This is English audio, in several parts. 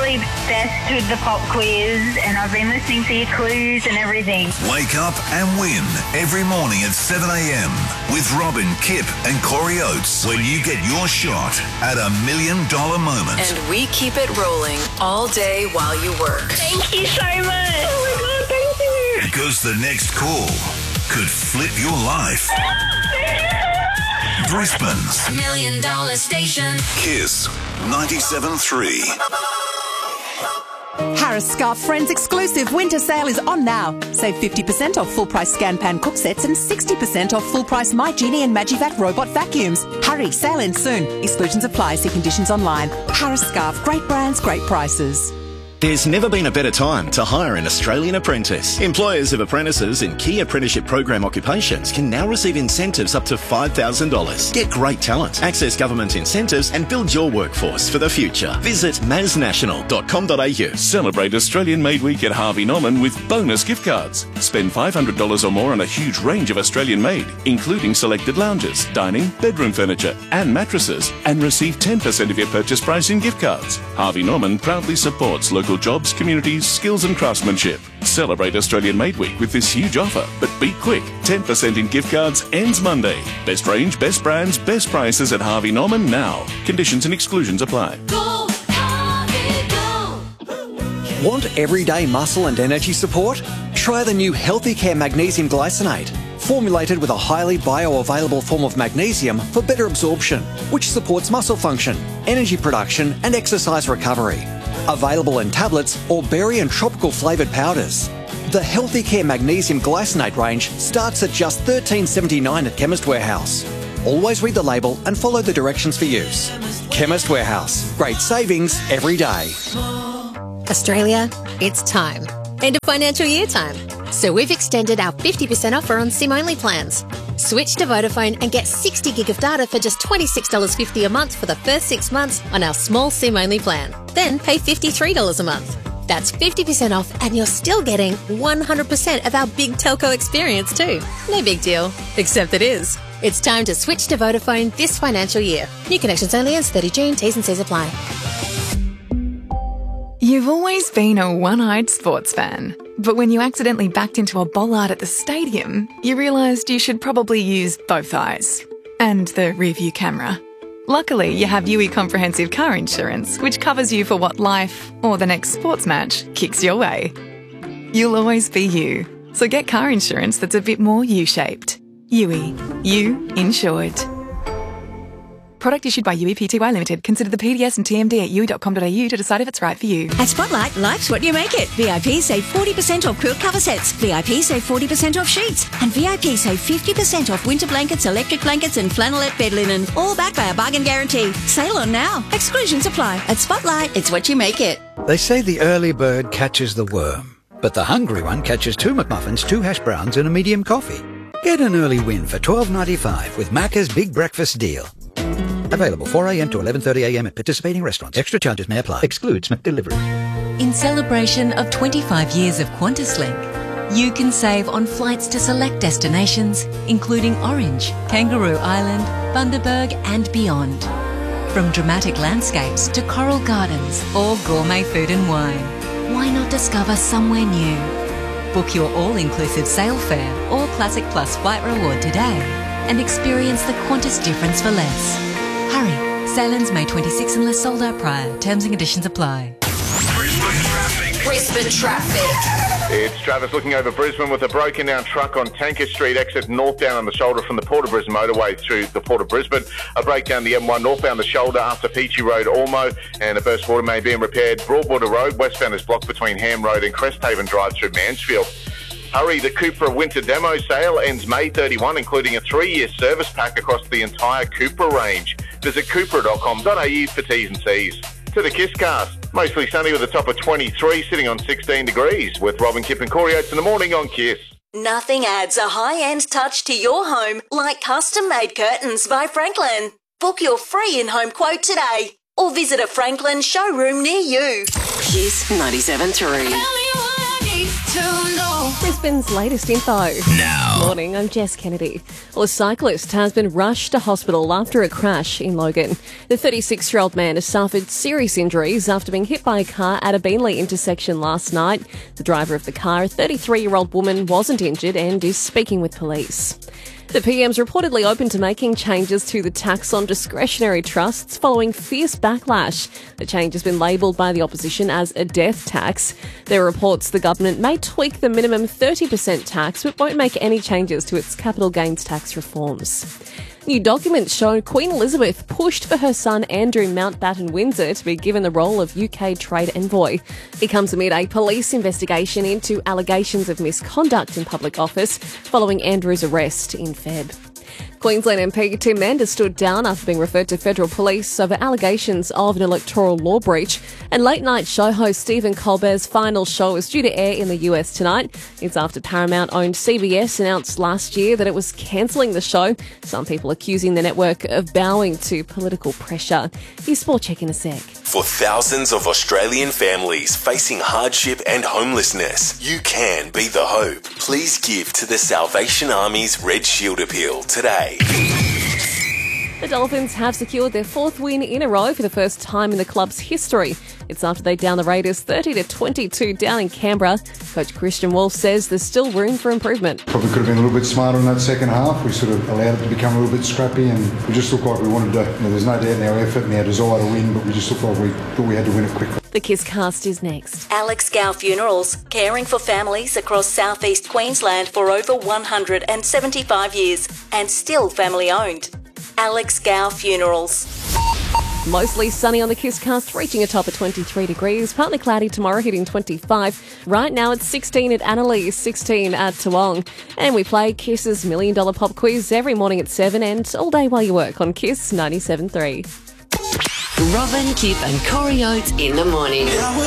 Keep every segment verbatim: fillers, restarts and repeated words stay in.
absolutely obsessed with the pop quiz, and I've been listening to your clues and everything. Wake up and win every morning at seven a.m. with Robin, Kip and Corey Oates, when you get your shot at a million dollar moment. And we keep it rolling all day while you work. Thank you so much. Oh my God, thank you. Because the next call could flip your life. Brisbane's Million Dollar Station. Kiss ninety-seven point three. Harris Scarf Friends exclusive winter sale is on now. Save fifty percent off full price Scan Pan cook sets and sixty percent off full price My Genie and Magivac robot vacuums. Hurry, sale ends soon. Exclusions apply. See conditions online. Harris Scarf, great brands, great prices. There's never been a better time to hire an Australian apprentice. Employers of apprentices in key apprenticeship program occupations can now receive incentives up to five thousand dollars. Get great talent, access government incentives and build your workforce for the future. Visit masnational dot com dot a u. Celebrate Australian Made Week at Harvey Norman with bonus gift cards. Spend five hundred dollars or more on a huge range of Australian made, including selected lounges, dining, bedroom furniture and mattresses, and receive ten percent of your purchase price in gift cards. Harvey Norman proudly supports local jobs, communities, skills and craftsmanship. Celebrate Australian Made Week with this huge offer, but be quick. ten percent in gift cards ends Monday. Best range, best brands, best prices at Harvey Norman now. Conditions and exclusions apply. Go, Harvey, go. Want everyday muscle and energy support? Try the new Healthy Care Magnesium Glycinate. Formulated with a highly bioavailable form of magnesium for better absorption, which supports muscle function, energy production and exercise recovery. Available in tablets or berry and tropical flavoured powders. The Healthy Care Magnesium Glycinate range starts at just thirteen dollars seventy-nine at Chemist Warehouse. Always read the label and follow the directions for use. Chemist Warehouse. Great savings every day. Australia, it's time. End of financial year time. So we've extended our fifty percent offer on SIM-only plans. Switch to Vodafone and get sixty gig of data for just twenty-six dollars fifty a month for the first six months on our small SIM-only plan. Then pay fifty-three dollars a month. That's fifty percent off and you're still getting one hundred percent of our big telco experience too. No big deal, except it is. It's time to switch to Vodafone this financial year. New connections only ends thirty June. T's and C's apply. You've always been a one-eyed sports fan, but when you accidentally backed into a bollard at the stadium, you realised you should probably use both eyes and the rear-view camera. Luckily, you have U I Comprehensive Car Insurance, which covers you for what life, or the next sports match, kicks your way. You'll always be you, so get car insurance that's a bit more U-shaped. U I. You insured. Product issued by U I Pty Limited. Consider the P D S and T M D at u i dot com dot a u to decide if it's right for you. At Spotlight, life's what you make it. V I P save forty percent off quilt cover sets. V I P save forty percent off sheets. And V I P save fifty percent off winter blankets, electric blankets and flannelette bed linen. All backed by a bargain guarantee. Sale on now. Exclusions apply. At Spotlight, it's what you make it. They say the early bird catches the worm, but the hungry one catches two McMuffins, two hash browns and a medium coffee. Get an early win for twelve ninety-five with Macca's Big Breakfast Deal. Available four a.m. to eleven thirty a.m. at participating restaurants. Extra charges may apply. Excludes McDelivery. In celebration of twenty-five years of QantasLink, you can save on flights to select destinations, including Orange, Kangaroo Island, Bundaberg and beyond. From dramatic landscapes to coral gardens or gourmet food and wine, why not discover somewhere new? Book your all-inclusive sail fare or Classic Plus flight reward today and experience the Qantas difference for less. Hurry. Sail ends May twenty-sixth unless sold out prior. Terms and conditions apply. Brisbane traffic. Brisbane traffic. It's Travis looking over Brisbane with a broken down truck on Tanker Street, exit northbound on the shoulder from the Port of Brisbane motorway through the Port of Brisbane. A breakdown the M one northbound the shoulder after Peachy Road, Ormo, and a burst water main being repaired. Broadwater Road westbound is blocked between Ham Road and Cresthaven Drive through Mansfield. Hurry, the Cupra Winter Demo Sale ends May thirty-first, including a three-year service pack across the entire Cupra range. Visit cupra dot com dot a u for T's and C's. To the Kiss Cast. Mostly sunny with a top of twenty-three, sitting on sixteen degrees. With Robin, Kip and Corey Oates in the morning on Kiss. Nothing adds a high-end touch to your home like custom-made curtains by Franklin. Book your free in-home quote today or visit a Franklin showroom near you. Kiss ninety-seven point three. to know. Brisbane's latest info. Now. Morning, I'm Jess Kennedy. Well, a cyclist has been rushed to hospital after a crash in Logan. The thirty-six-year-old man has suffered serious injuries after being hit by a car at a Beanley intersection last night. The driver of the car, a thirty-three-year-old woman, wasn't injured and is speaking with police. The P M's reportedly open to making changes to the tax on discretionary trusts following fierce backlash. The change has been labelled by the opposition as a death tax. There are reports the government may tweak the minimum thirty percent tax but won't make any changes to its capital gains tax reforms. New documents show Queen Elizabeth pushed for her son Andrew Mountbatten Windsor to be given the role of U K trade envoy. It comes amid a police investigation into allegations of misconduct in public office following Andrew's arrest in February. Queensland M P Tim Manders stood down after being referred to federal police over allegations of an electoral law breach. And late-night show host Stephen Colbert's final show is due to air in the U S tonight. It's after Paramount-owned C B S announced last year that it was cancelling the show. Some people accusing the network of bowing to political pressure. Here's Sport Check in a sec. For thousands of Australian families facing hardship and homelessness, you can be the hope. Please give to the Salvation Army's Red Shield Appeal today. The Dolphins have secured their fourth win in a row for the first time in the club's history. It's after they downed the Raiders thirty to twenty-two down in Canberra. Coach Christian Wolf says there's still room for improvement. Probably could have been a little bit smarter in that second half. We sort of allowed it to become a little bit scrappy, and we just looked like we wanted to, you know, there's no doubt in our effort and our desire to win, but we just looked like we thought we had to win it quickly. The Kiss Cast is next. Alex Gow Funerals, caring for families across southeast Queensland for over one hundred seventy-five years and still family owned. Alex Gow Funerals. Mostly sunny on the Kiss Cast, reaching a top of twenty-three degrees. Partly cloudy tomorrow, hitting twenty-five. Right now it's sixteen at Annalise, sixteen at Toowong. And we play Kiss's Million Dollar Pop Quiz every morning at seven and all day while you work on Kiss ninety-seven point three. Robin, Kip and Corey Oates in the morning.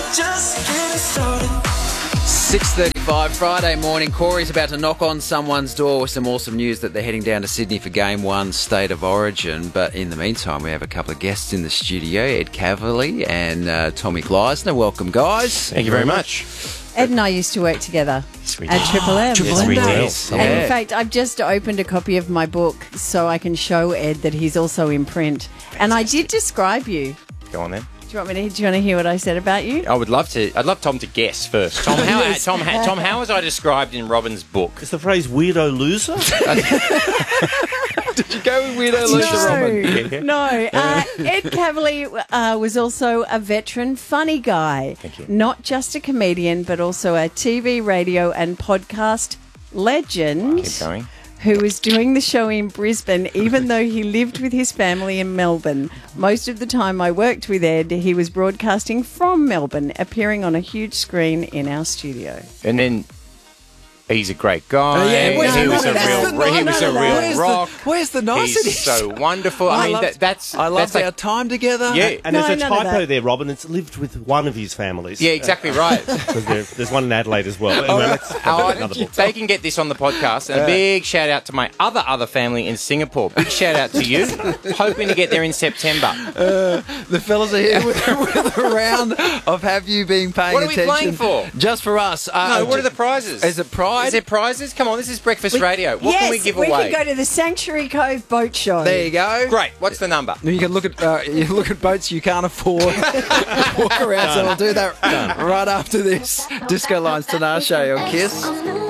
six thirty-five Friday morning. Corey's about to knock on someone's door with some awesome news that they're heading down to Sydney for Game one, State of Origin. But in the meantime, we have a couple of guests in the studio, Ed Cavalier and uh, Tommy Gleisner. Welcome, guys. Thank you very much. Ed and I used to work together at Triple M. Triple M days. And in fact, I've just opened a copy of my book so I can show Ed that he's also in print. And I did describe you. Go on then. Do you want me to? Do you want to hear what I said about you? I would love to. I'd love Tom to guess first. Tom, how, Yes. Tom, how, Tom, how was I described in Robin's book? Is the phrase weirdo loser? Did you go with weirdo loser, Robin? No. Uh, Ed Cavalier uh, was also a veteran funny guy. Thank you. Not just a comedian, but also a T V, radio and podcast legend. Keep going. Who was doing the show in Brisbane, even though he lived with his family in Melbourne. Most of the time I worked with Ed, he was broadcasting from Melbourne, appearing on a huge screen in our studio. And then he's a great guy. Oh, yeah, where's he the- was a where's real, the- he was none a of that? real Where's the- rock. where's the nicety? He's so wonderful. I, I mean, loved- that, that's I loved that's like, our time together. Yeah. And No, there's a none of typo that. there, Robin. It's lived with one of his families. Yeah, exactly right. Because there, there's one in Adelaide as well. Oh, Anyway, that's probably oh, another book. they can get this on the podcast. And a big shout out to my other other family in Singapore. Big shout out to you. Hoping to get there in September. Uh, the fellas are here with, with a round of Have You Been Paying What are we Attention? playing for? Just for us. Uh, No, what are the prizes? Is it pride? Is there prizes? Come on, this is breakfast radio. What yes, can we give we away? can go to the Sanctuary Cove Boat Show. There you go. Great. What's the number? You can look at uh, you look at boats you can't afford. Walk around. So I'll do that right after this. Disco Lines Tinashe on Kiss.